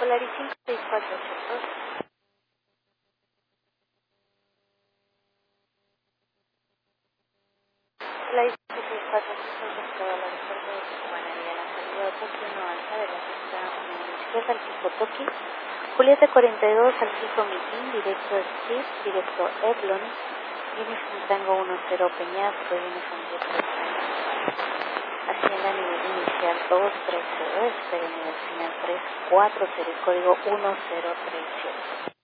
Polaris 56482. Polaris 56482 toda la reserva de Cumanería, la salida de Tokio no alta de la pista izquierda al fijo Toki. Julieta 42 al fijo Mitin, directo Street, directo Eblon. Uniform Tango 10 Peñasco, Uniform 10. Hacienda nivel inicial 230, espera nivel final 340, código 1037.